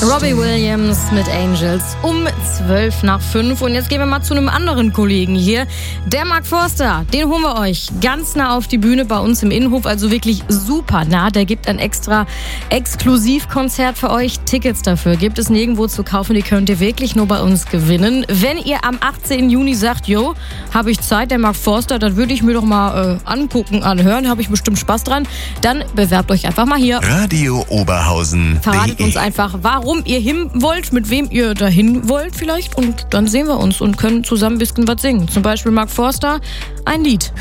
Robbie Williams mit Angels um 5:12. Und jetzt gehen wir mal zu einem anderen Kollegen hier. Der Mark Forster, den holen wir euch ganz nah auf die Bühne bei uns im Innenhof, also wirklich super nah. Der gibt ein extra Exklusivkonzert für euch. Tickets dafür gibt es nirgendwo zu kaufen, die könnt ihr wirklich nur bei uns gewinnen. Wenn ihr am 18. Juni sagt, jo, habe ich Zeit, der Mark Forster, dann würde ich mir doch mal angucken, anhören, habe ich bestimmt Spaß dran, dann bewerbt euch einfach mal hier. Radio Oberhausen. Verratet uns einfach, warum ihr hin wollt, mit wem ihr dahin wollt vielleicht, und dann sehen wir uns und können zusammen ein bisschen was singen. Zum Beispiel Mark Forster, ein Lied.